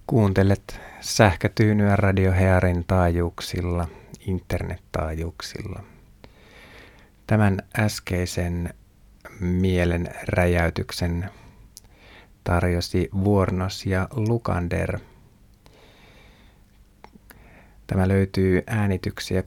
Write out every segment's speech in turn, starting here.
Kuuntelet sähkötyynyä Radio Hearin taajuuksilla, internettaajuuksilla. Tämän äskeisen mielen räjäytyksen tarjosi Vuornos ja Lukander. Tämä löytyy äänityksiä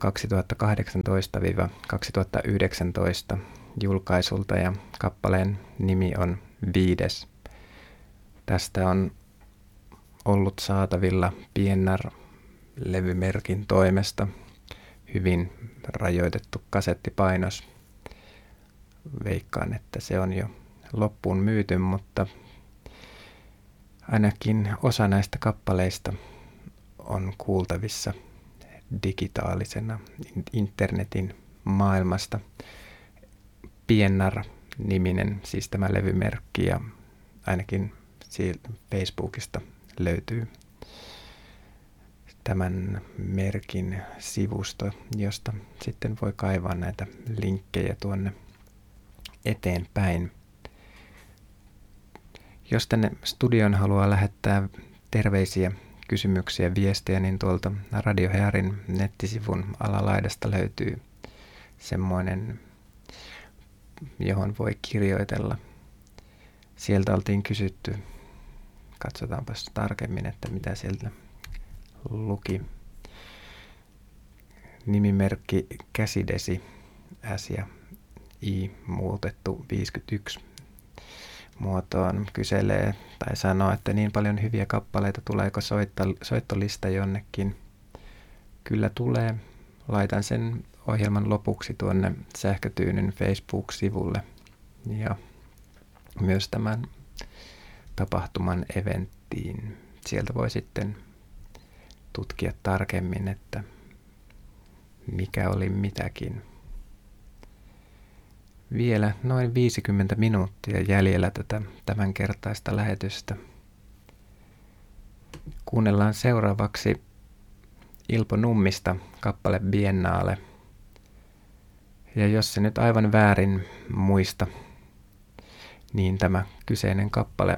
2018-2019 julkaisulta ja kappaleen nimi on Viides. Tästä on ollut saatavilla PNR-levymerkin toimesta hyvin rajoitettu kasettipainos. Veikkaan, että se on jo loppuun myyty, mutta ainakin osa näistä kappaleista on kuultavissa digitaalisena internetin maailmasta. PNR-niminen, siis tämä levymerkki, ja ainakin Facebookista löytyy tämän merkin sivusto, josta sitten voi kaivaa näitä linkkejä tuonne eteenpäin. Jos tänne studion haluaa lähettää terveisiä, kysymyksiä, viestejä, niin tuolta Radio Hearin nettisivun alalaidasta löytyy semmoinen, johon voi kirjoitella. Sieltä oltiin kysytty. Katsotaanpas tarkemmin, että mitä sieltä luki. Nimimerkki Käsidesi, S ja I muutettu 51 muotoon, kyselee tai sanoo, että niin paljon hyviä kappaleita, tuleeko soittolista jonnekin. Kyllä tulee. Laitan sen ohjelman lopuksi tuonne Sähkötyynyn Facebook-sivulle ja myös tämän tapahtuman eventtiin. Sieltä voi sitten tutkia tarkemmin, että mikä oli mitäkin. Vielä noin 50 minuuttia jäljellä tätä tämänkertaista lähetystä. Kuunnellaan seuraavaksi Ilpo Nummista kappale Biennale. Ja jos se nyt aivan väärin muista, niin tämä kyseinen kappale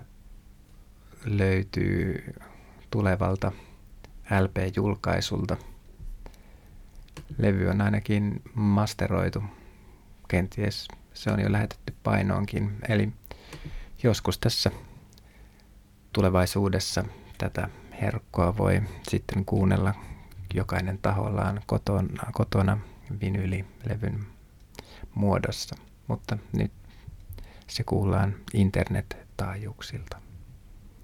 löytyy tulevalta LP-julkaisulta. Levy on ainakin masteroitu. Kenties se on jo lähetetty painoonkin. Eli joskus tässä tulevaisuudessa tätä herkkua voi sitten kuunnella jokainen tahollaan kotona vinyylilevyn muodossa. Mutta nyt se kuullaan internet-taajuuksilta.